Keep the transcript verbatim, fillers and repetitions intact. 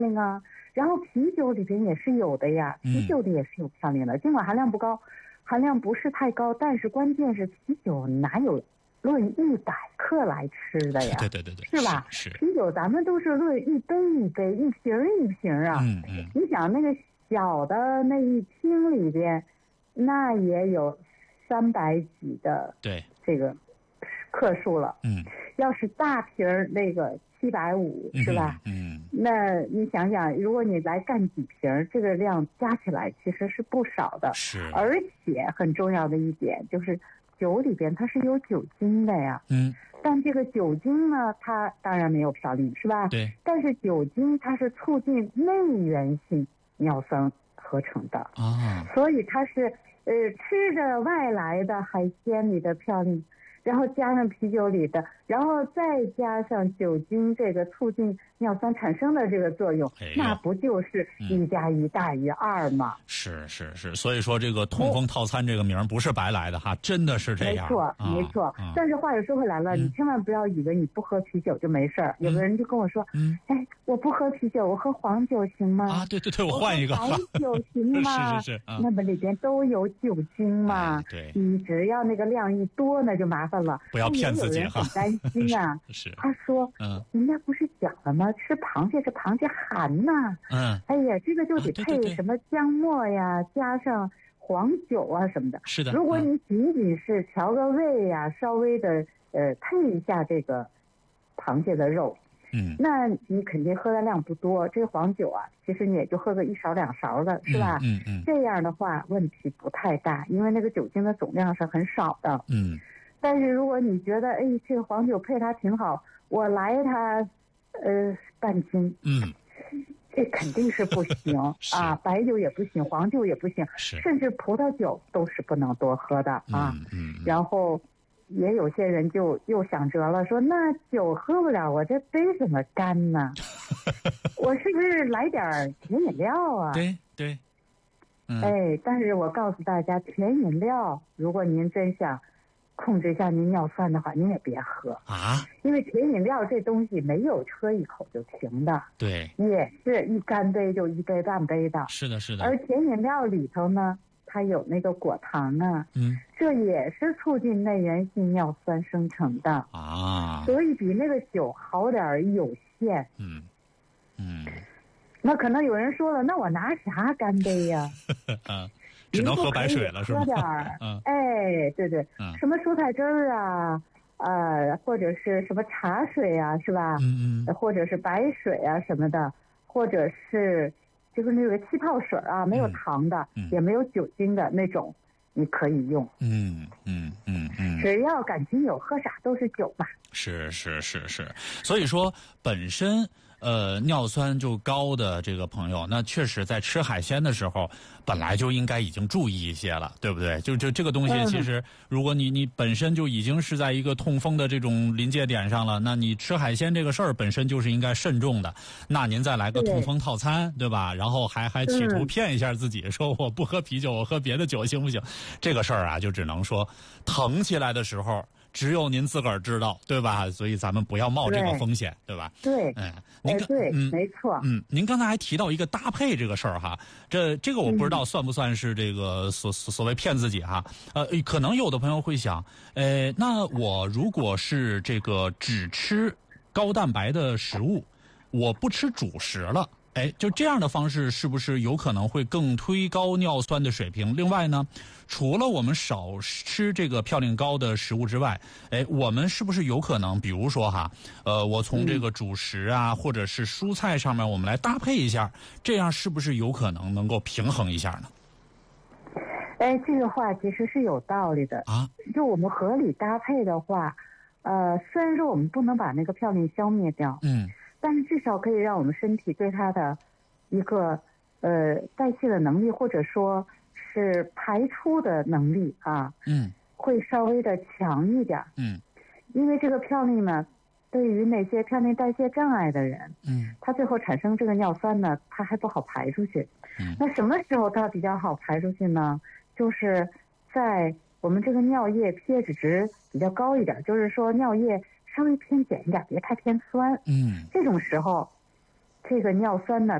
性啊。然后啤酒里边也是有的呀，啤酒里也是有嘌呤的，尽管含量不高，含量不是太高，但是关键是啤酒哪有论一百克来吃的呀？ 对对对对， 是吧？ 是是啤酒咱们都是论一杯一杯，一瓶一瓶啊。 嗯嗯， 你想那个小的那一听里边，那也有三百几的对这个克数了。 嗯， 要是大瓶儿那个七百五是吧？ 嗯，嗯那你想想，如果你来干几瓶儿，这个量加起来其实是不少的。 是， 而且很重要的一点就是酒里边它是有酒精的呀。 嗯， 但这个酒精呢，它当然没有嘌呤是吧？ 对。 但是酒精它是促进内源性尿酸合成的啊， 所以它是呃吃着外来的海鲜里的嘌呤，然后加上啤酒里的，然后再加上酒精这个促进尿酸产生的这个作用， 哎、 那不就是一加一大于二吗？ 嗯、是是是，所以说这个痛风套餐这个名不是白来的哈，真的是这样。 没错、 啊、 没错、啊。但是话又说回来了、嗯，你千万不要以为你不喝啤酒就没事儿、嗯。有的人就跟我说，嗯，哎，我不喝啤酒，我喝黄酒行吗？ 啊，对对对，我换一个。 白酒行吗？ 是是是、啊， 那么里边都有酒精嘛。 哎、对， 你只要那个量一多，那就麻烦了。 不要骗自己哈。 很担心啊。 是。 他说，嗯，人家不是讲了吗？吃螃蟹是螃蟹寒呐。 嗯。 哎呀，这个就得配什么姜末呀， 啊、 对对对加上黄酒啊什么的。 是的。 如果你仅仅是调个味呀，嗯、稍微的呃配一下这个螃蟹的肉， 嗯， 那你肯定喝的量不多。这个黄酒啊，其实你也就喝个一勺两勺的，是吧？ 嗯 嗯, 嗯。 这样的话问题不太大，因为那个酒精的总量是很少的。 嗯。 但是如果你觉得哎这个黄酒配它挺好，我来它呃半斤， 嗯， 这肯定是不行啊，白酒也不行，黄酒也不行，甚至葡萄酒都是不能多喝的啊。 嗯 嗯, 嗯。 然后也有些人就又想辙了，说那酒喝不了，我这杯怎么干呢？我是不是来点甜饮料啊？ 对对。嗯。 哎，但是我告诉大家，甜饮料如果您真想控制一下您尿酸的话，您也别喝啊， 因为甜饮料这东西没有喝一口就停的， 对， 也是一干杯就一杯半杯的， 是的，是的。 而甜饮料里头呢，它有那个果糖啊， 嗯， 这也是促进内源性尿酸生成的啊， 所以比那个酒好点有限。 嗯嗯， 那可能有人说了，那我拿啥干杯呀、 啊？只能喝白水了，是吧？ 喝点儿， 嗯， 哎，对对， 嗯， 什么蔬菜汁儿啊，呃，或者是什么茶水啊，是吧？ 嗯嗯， 或者是白水啊什么的，或者是就是那个气泡水啊，没有糖的， 嗯、 也没有酒精的那种，你可以用。 嗯嗯嗯嗯， 只要感情有，喝啥都是酒嘛。 是是是是，所以说本身。呃，尿酸就高的这个朋友，那确实在吃海鲜的时候，本来就应该已经注意一些了，对不对？就就这个东西，其实如果你你本身就已经是在一个痛风的这种临界点上了，那你吃海鲜这个事儿本身就是应该慎重的。那您再来个痛风套餐， 对, 对吧？然后还还企图骗一下自己，说我不喝啤酒，我喝别的酒行不行？这个事儿啊，就只能说疼起来的时候。只有您自个儿知道，对吧？所以咱们不要冒这个风险， 对, 对吧？ 对， 嗯，您哎、对、嗯，没错。 嗯，您刚才还提到一个搭配这个事儿哈，这这个我不知道算不算是这个所所所谓骗自己哈？呃，可能有的朋友会想，呃，那我如果是这个只吃高蛋白的食物，我不吃主食了。哎，就这样的方式是不是有可能会更推高尿酸的水平？另外呢，除了我们少吃这个嘌呤高的食物之外，哎，我们是不是有可能，比如说哈，呃，我从这个主食啊，嗯、或者是蔬菜上面，我们来搭配一下，这样是不是有可能能够平衡一下呢？ 哎，这个话其实是有道理的啊。 就我们合理搭配的话，呃，虽然说我们不能把那个嘌呤消灭掉， 嗯。 但是至少可以让我们身体对它的一个呃代谢的能力，或者说是排出的能力啊， 嗯， 会稍微的强一点。 嗯， 因为这个嘌呤呢，对于那些嘌呤代谢障碍的人， 嗯， 它最后产生这个尿酸呢，它还不好排出去。 嗯， 那什么时候它比较好排出去呢？就是在我们这个尿液 pH 值比较高一点，就是说尿液稍微偏碱一点，别太偏酸。 嗯， 这种时候， 这个尿酸呢